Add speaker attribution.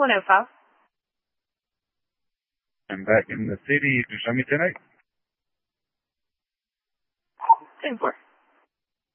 Speaker 1: 105.
Speaker 2: I'm back in the city. You can show me tonight?
Speaker 1: 10-4.